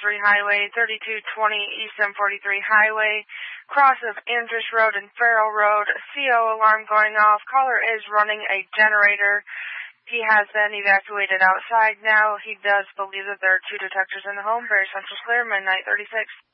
Highway, 3220 East M43 Highway, cross of Andrews Road and Farrell Road. CO alarm going off. Caller is running a generator. He has been evacuated outside now. He does believe that there are 2 detectives in the home. Very Central Clear, midnight 36.